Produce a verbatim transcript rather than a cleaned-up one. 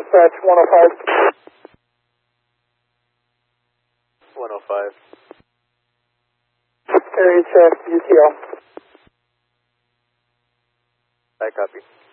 Dispatch one oh five. one oh five. Area check, U T L. I copy.